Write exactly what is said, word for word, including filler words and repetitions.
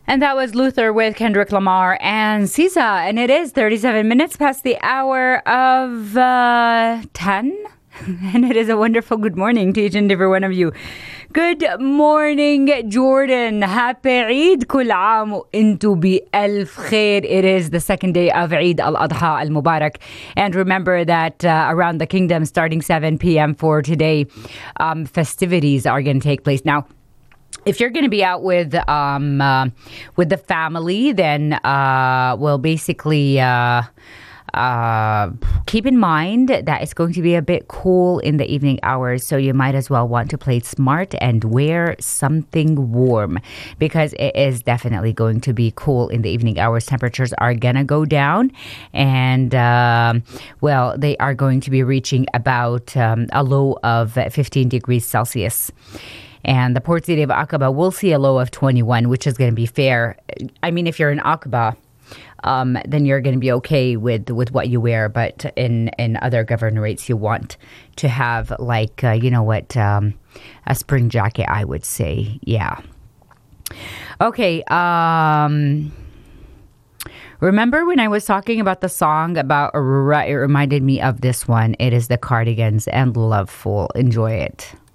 And that was Luther with Kendrick Lamar and SZA. And it is thirty-seven minutes past the hour of uh, ten. And it is a wonderful good morning to each and every one of you. Good morning, Jordan. Happy Eid. كل عام وانتم بألف خير. It is the second day of Eid al-Adha al-Mubarak. And remember that uh, around the kingdom, starting seven p.m. for today, um, festivities are going to take place. Now, if you're going to be out with um, uh, with the family, then uh, we'll basically uh, uh, keep in mind that it's going to be a bit cool in the evening hours. So you might as well want to play smart and wear something warm, because it is definitely going to be cool in the evening hours. Temperatures are going to go down, and um, well, they are going to be reaching about um, a low of fifteen degrees Celsius. And the port city of Aqaba will see a low of twenty-one, which is going to be fair. I mean, if you're in Aqaba, um, then you're going to be okay with, with what you wear. But in, in other governorates, you want to have, like, uh, you know what, um, a spring jacket, I would say. Yeah. Okay. Um, remember when I was talking about the song about Aurora? It reminded me of this one. It is the Cardigans and Loveful. Enjoy it.